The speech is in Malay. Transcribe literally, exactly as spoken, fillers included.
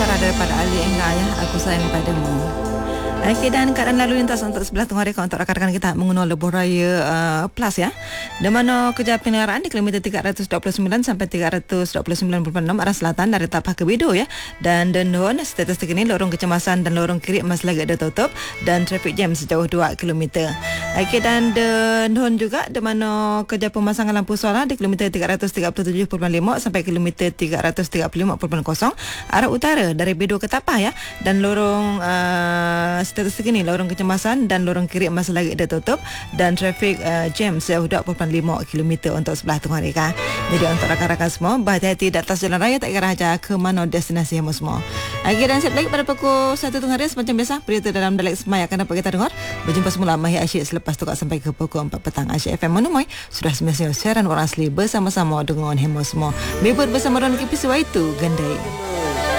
suara daripada Ali Enggar ya, Aku Sayang Padamu. Okey, dan keadaan lalu lintas untuk sebelah tengah reka untuk rakan-rakan kita mengenal lebuh raya uh, plus ya. Di mana kejap kenderaan di kilometer tiga ratus dua puluh sembilan sampai tiga ratus dua puluh sembilan perpuluhan enam arah selatan dari Tapah ke Bido ya. Dan Dendon status terkini lorong kecemasan dan lorong kiri masih lagi ada tutup dan traffic jam sejauh dua kilometer. Okey, dan Dendon juga di mana kejap pemasangan lampu solar di kilometer tiga ratus tiga puluh tujuh perpuluhan lima sampai kilometer tiga ratus tiga puluh lima perpuluhan kosong arah utara dari Bido ke Tapah ya. Dan lorong uh, status terkini lorong kecemasan dan lorong kiri masih lagi ada tutup dan traffic uh, jam sejauh dua puluh lima kilometer untuk sebelah tengah reka. Jadi untuk rakan-rakan semua berhati-hati di atas jalan raya, tak kira aja ke mana destinasi kamu semua. Okey, dan siap lagi pada pukul satu tengah hari macam biasa berita dalam dialek Semai akan dapat kita dengar. Berjumpa semula Mahir Asyik selepas tukar sampai ke pukul empat petang. Asyik F M menemui sudah semestinya siaran orang asli bersama-sama dengan hemo semua. Mebut bersama Ron K P C Y itu Gandai.